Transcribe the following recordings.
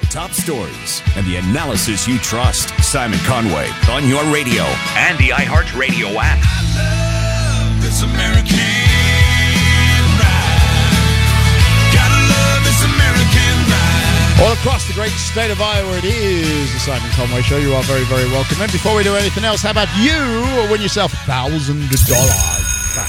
top stories and the analysis you trust. Simon Conway on your radio and the iHeartRadio app. I love this American ride. Gotta love this American ride. All across the great state of Iowa, it is the Simon Conway Show. You are very, very welcome. And before we do anything else, how about you win yourself $1,000?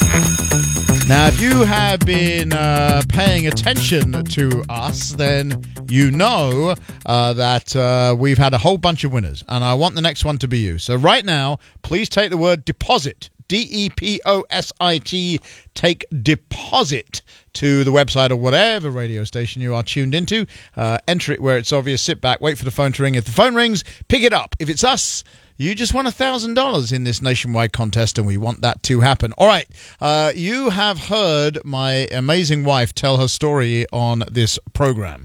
Now, if you have been paying attention to us, then you know that we've had a whole bunch of winners, and I want the next one to be you. So right now, please take the word deposit, DEPOSIT, take deposit to the website or whatever radio station you are tuned into. Enter it where it's obvious, sit back, wait for the phone to ring. If the phone rings, pick it up. If it's us, you just won $1,000 in this nationwide contest, and we want that to happen. All right, you have heard my amazing wife tell her story on this program.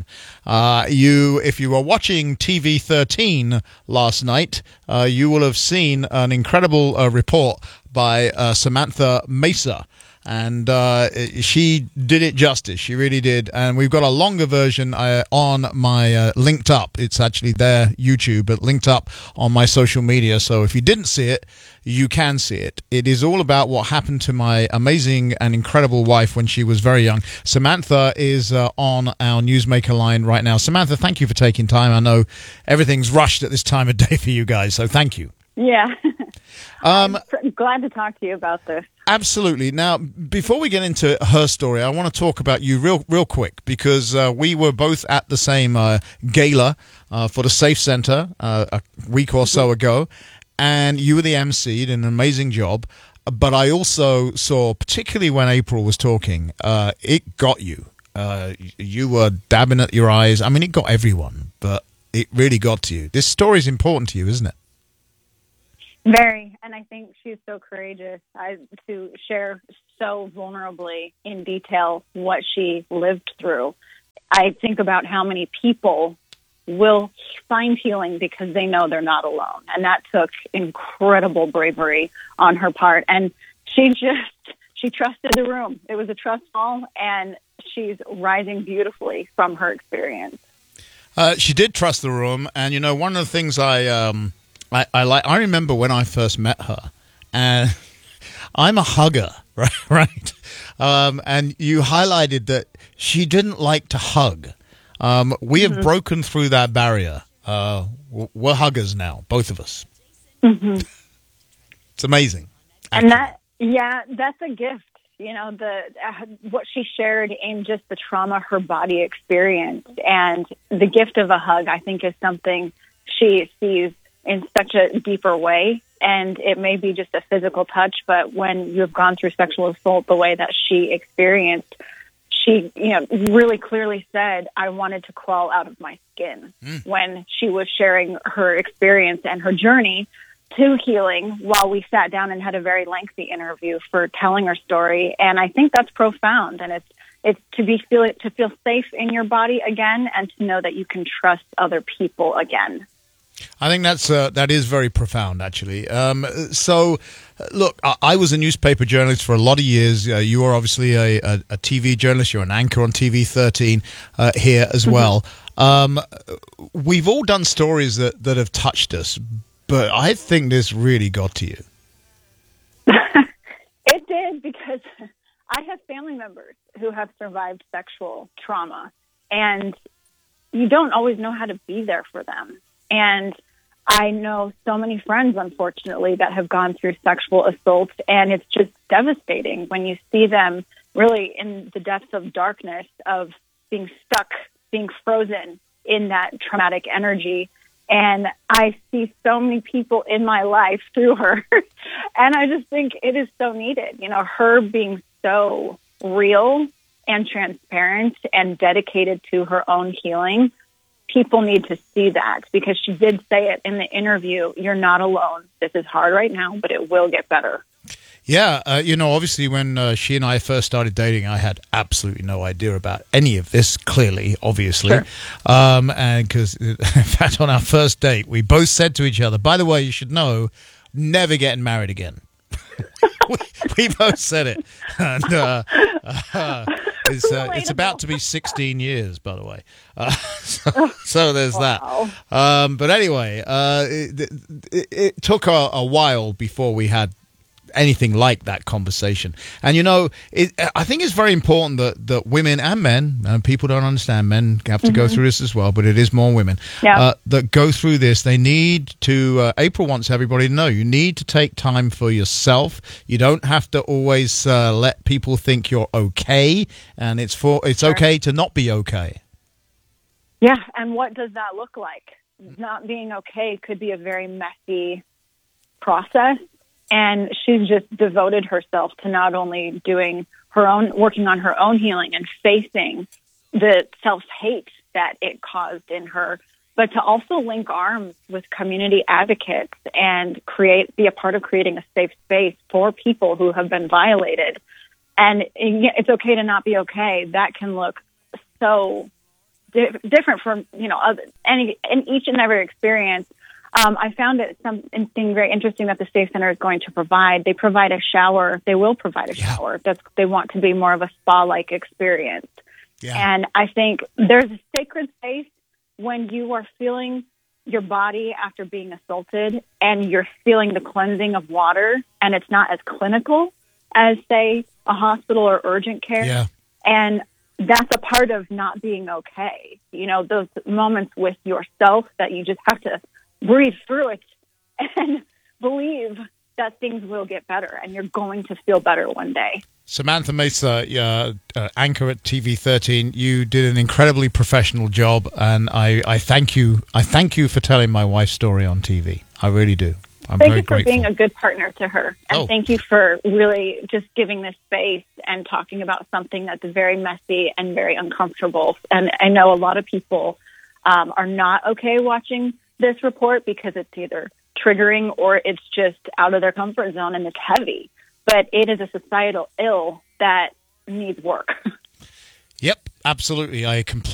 If you were watching TV 13 last night, you will have seen an incredible report by Samantha Mesa. And she did it justice. She really did. And we've got a longer version on my linked up. It's actually there, YouTube, but linked up on my social media. So if you didn't see it, you can see it. It is all about what happened to my amazing and incredible wife when she was very young. Samantha is on our Newsmaker line right now. Samantha, thank you for taking time. I know everything's rushed at this time of day for you guys, so thank you. Yeah. I'm glad to talk to you about this. Absolutely. Now, before we get into her story, I want to talk about you real quick, because we were both at the same gala for the Safe Center a week or so ago, and you were the MC, did an amazing job. But I also saw, particularly when April was talking, it got you. You were dabbing at your eyes. I mean, it got everyone, but it really got to you. This story is important to you, isn't it? Very, and I think she's so courageous to share so vulnerably in detail what she lived through. I think about how many people will find healing because they know they're not alone, and that took incredible bravery on her part. And she trusted the room. It was a trust fall, and she's rising beautifully from her experience. She did trust the room, and you know, one of the things I remember when I first met her, and I'm a hugger, right? And you highlighted that she didn't like to hug. We have broken through that barrier. We're huggers now, both of us. Mm-hmm. It's amazing. Actually. And that's a gift. You know, what she shared in just the trauma her body experienced, and the gift of a hug, I think, is something she sees in such a deeper way. And it may be just a physical touch, but when you've gone through sexual assault the way that she experienced, she, really clearly said, I wanted to crawl out of my skin when she was sharing her experience and her journey to healing, while we sat down and had a very lengthy interview for telling her story. And I think that's profound. And it's to feel safe in your body again, and to know that you can trust other people again. I think that is very profound, actually. So, look, I was a newspaper journalist for a lot of years. You are obviously a TV journalist. You're an anchor on TV 13 here as well. We've all done stories that have touched us, but I think this really got to you. It did, because I have family members who have survived sexual trauma, and you don't always know how to be there for them. And I know so many friends, unfortunately, that have gone through sexual assault, and it's just devastating when you see them really in the depths of darkness, of being stuck, being frozen in that traumatic energy. And I see so many people in my life through her, and I just think it is so needed. You know, her being so real and transparent and dedicated to her own healing. People need to see that, because she did say it in the interview. You're not alone. This is hard right now, but it will get better. Yeah, obviously when she and I first started dating, I had absolutely no idea about any of this, clearly, obviously. Sure. And because, in fact, on our first date, we both said to each other, by the way, you should know, never getting married again. we both said it. And It's about to be 16 years, by the way. So there's Wow. that. But anyway, it took a while before we had anything like that conversation. And, I think it's very important that women and men, and people don't understand, men have to go through this as well, but it is more women, that go through this. They need to, April wants everybody to know, you need to take time for yourself. You don't have to always let people think you're okay, and it's okay to not be okay. Yeah, and what does that look like? Not being okay could be a very messy process. And she's just devoted herself to not only working on her own healing and facing the self-hate that it caused in her, but to also link arms with community advocates and be a part of creating a safe space for people who have been violated. And it's okay to not be okay. That can look so different from, in each and every experience. I found it something very interesting that the Safe Center is going to provide. They provide a shower. They will provide a shower. They want to be more of a spa-like experience. Yeah. And I think there's a sacred space when you are feeling your body after being assaulted and you're feeling the cleansing of water, and it's not as clinical as, say, a hospital or urgent care. Yeah. And that's a part of not being okay. Those moments with yourself that you just have to breathe through it and believe that things will get better and you're going to feel better one day. Samantha Mesa, anchor at TV13, you did an incredibly professional job, and I thank you. I thank you for telling my wife's story on TV. I really do. I'm thank very you for grateful. being a good partner to her, and thank you for really just giving this space and talking about something that's very messy and very uncomfortable. And I know a lot of people are not okay watching this report because it's either triggering or it's just out of their comfort zone and it's heavy. But it is a societal ill that needs work. Yep, absolutely. I completely